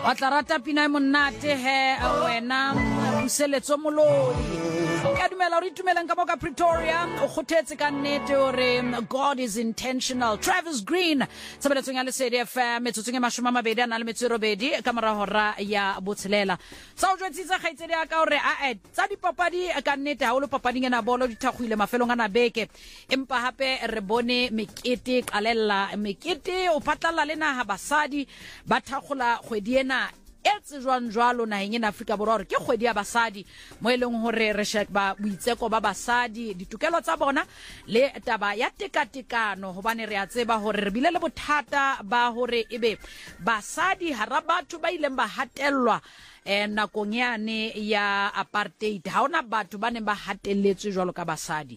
wa tla rata pina e monate he wena buseletso molodi ya dumela re itumelang ka mo ka Pretoria o khotetse ka nnete hore God is intentional. Travis Green tsebeletsong ya Lesedi FM metsotsong e 28 ka mora hora ya botshelela sa o jwetsitsa khaitsedi ya ka hore tsa dipapadi ka nnete ha o le papading ena bolo di thakhuile mafelong ana beke empa hape re bone mekete qalella mekete o patlalla le naha basadi ba thakgola kgwedi ena etse jwalo naheng ena Afrika Borwa ke kgwedi ya basadi mo eleng hore re sheba boitseko ba basadi ditokelo tsa bona le taba ya tekatekano hobane re a tseba hore re bile le bothata ba hore ebe basadi hara batho ba ileng ba hatellwa nakong yane ya apartheid ha ona batho ba ne ba hatelletswe jwalo ka basadi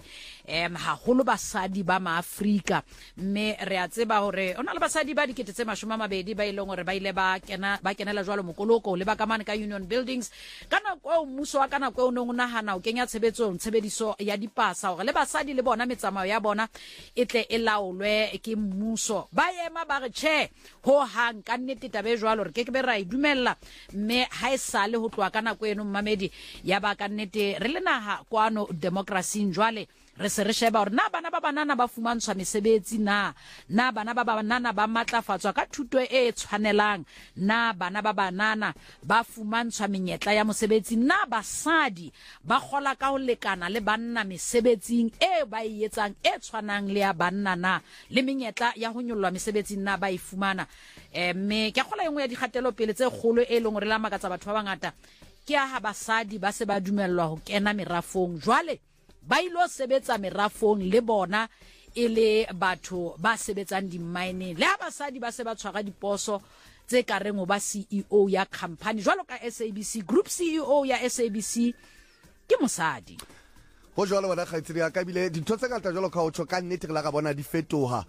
haholo basadi ba maAfrika mme re a tseba hore ona le basadi ba dikete tse 20 ba ileng hore ba ile ba kenela jwalo mokoloko le ba ka mane ka Union Buildings kana kwa mmuso wa kana kwa o neng o nahana o kenya tshebediso ya dipasa hore le basadi le bona metsamao ya bona etle e laolwe ke mmuso ba yema ba re che ho hang ka nnete tabe jwalo re ke be ra idumella mme ha sale ho tloa kana kweno mmamedi ya ba ka nnete re le naha kwano democracy njwale re se re sheba hore na bana ba banana ba fumantshwa mesebetsi na bana ba banana ba matlafatswa ka thuto e tshwanelang na bana ba banana ba fumantshwa menyetla ya mosebetsi na basadi ba khola ka ho lekana le banna mesebetsing e ba e etsang e tshwanang le ya banna na le menyetla ya ho nyollwa mesebetsing na ba e fumana me ke khola engwe ya dikgatelo pele tse kgolo e leng re la makatsa batho ba bangata ke ha basadi ba se ba dumellwa ho kena merafong jwale ba ilo sebetsa merafong le bona ele batho ba sebetsang di mine le abasadi ba se ba tshwara diposo tse ka reng o ba CEO ya company jwalo ka SABC Group CEO ya SABC ke mosadi ho jwalo wena khaitsedi ya ka bile dintho tse ngata jwalo ka o tsho ka nnete re la ka bona di fetoha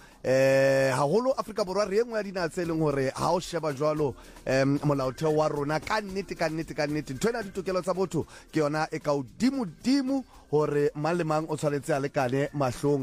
haholo Afrika Borwa re engwe ya dina tse leng hore ha o sheba jwalo molaotheo wa rona ka nnete ntho ena ditokelo tsa botho ke yona e ka udimo hore malemang o tshwanetse a lekane mahlong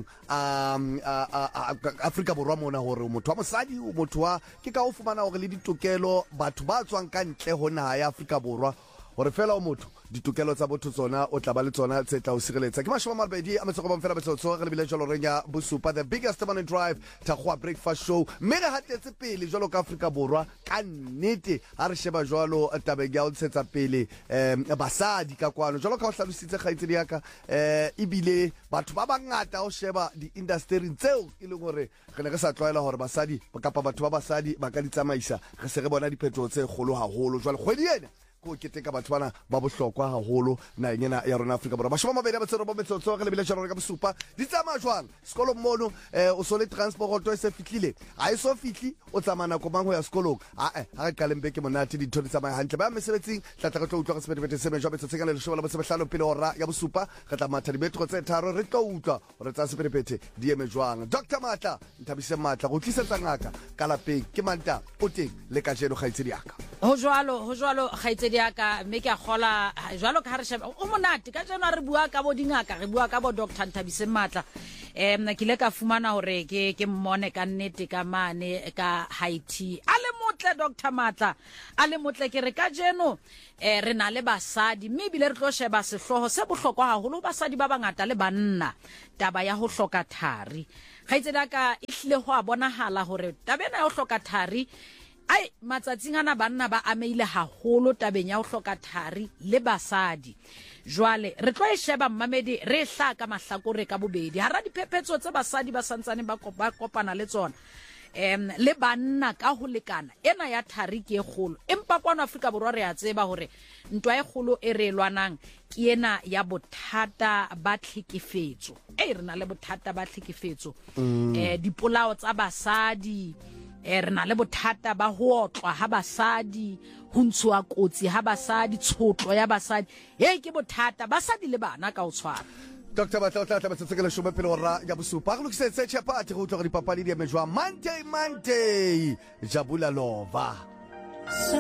Afrika Borwa mona hore motho wa mosadi o motho wa ke ka o fumana hore le ditokelo batho ba tswang ka ntle ho naha ya Afrika Borwa hore fela o motho ditokelo tsa botho tsona o tla ba le tsona tse tla o sireletsa ke mashomamabedi a metsoko ba mfela betlotso re lebile jalo renya bosupa the biggest morning drive Thakgoa breakfast show mme re hatetse pele jalo ka Afrika Borwa ka nnete ha re sheba jalo tabeng ya o tsetsa pele basadi ka kwano jalo ka o hlalositse khaitsedi ya ka ibile batho ba bangata o sheba di industry tseo e leng hore re ne re sa tlwaela hore basadi kapa batho ba basadi ba ka ditsamaisa re se re bona diphetho tse kgolo haholo jwale kgwedi ena ko keteka batho bana ba bohlokwa haholo na engena ya rona Afrika Borwa mashomamabedi a metsotso re lebile jalo re ka bosupa di tsamaya jwang sekolo mono o so le transport e se fitlile ha e so fitli o tsamana ko mang ho ya sekolong ha re qaleng ke monate di thodi tsamaya hantle ba mesebetsing tlatla re tlo utlwa ka sepedibete se menjwa betso tsengana le shoba la bosebehlano pele hora ya bosupa re tla matha di metro tse tharo re tlo utlwa hore tsa sepedibete di eme jwang Dr Matla Nthabise Matla go tlisetsa ngaka ka lapeng ke manta o teng le ka jeno khaitsedi ya ka ho jwalo khaitsedi ya ka mme ke a khola jwalo ka ha re sheba o monate ka jeno re bua ka bo dingaka re bua ka bo Dr Nthabise Matla nna ke le ka fumana hore ke mmone ka nnete ka mane ka Haiti a le motle Dr Matla a le motle ke re ka jeno re na le basadi mme bile re tlo sheba sehloho se bohlokwa haholo basadi ba bangata le banna taba ya ho hloka thari khaitsedi ka ihlile ho a bonahala hore tabena ya ho hloka thari ai matsatsing ana banna ba ameile haholo tabeng ya ho hloka thari le basadi jwale re tlo e sheba mmamedi re hla ka mahlakore ka bobedi hara diphephetso tse basadi ba santsane ba kopana le tsona le banna ka ho lekana ena ya thari ke e kgolo empa kwano Afrika Borwa re a tseba hore ntwa e kgolo e re lwanang ke ena ya bothata ba tlhekefetso re na le bothata ba tlhekefetso dipolao tsa basadi re na le bothata ba ho otlwa ha basadi ho ntshuwa kotsi ha basadi tshotlo ya basadi ke bothata basadi le bana ka o tshwana Dr Matla o tla tsetsekela shome pele hora ya bosupa re lokisetse chapati go utlwa go dipapadi di emejwa Monday Jabula Lova